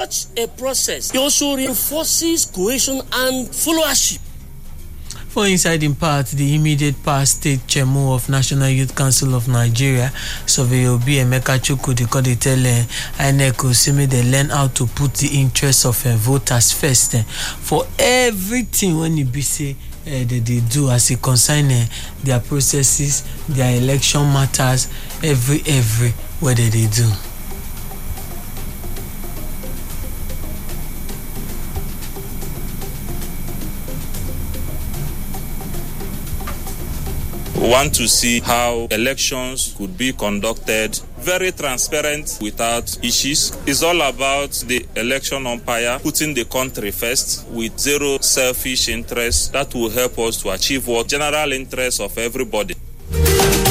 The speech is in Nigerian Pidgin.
such a process also reinforces cohesion and followership. For inside in part, the immediate past state chairman of National Youth Council of Nigeria, Surveyor Obi Emeka Chukwu, they tell INEC say they learn how to put the interests of voters first for everything when it be say they do as it concern their processes, their election matters, every whether they do. We want to see how elections could be conducted very transparent without issues. It's all about the election umpire putting the country first with zero selfish interest. That will help us to achieve what general interest of everybody.